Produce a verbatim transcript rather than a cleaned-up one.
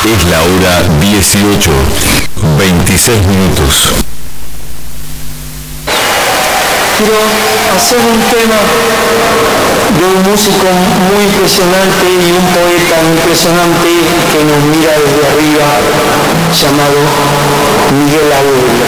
Es la hora dieciocho, veintiséis minutos. Quiero hacer un tema de un músico muy impresionante y un poeta muy impresionante que nos mira desde arriba, llamado Miguel Abuelo.